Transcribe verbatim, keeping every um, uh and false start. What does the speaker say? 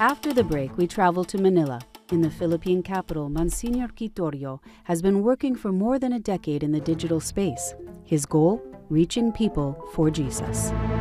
After the break, we travel to Manila. In the Philippine capital, Monsignor Quitorio has been working for more than a decade in the digital space. His goal? Reaching people for Jesus.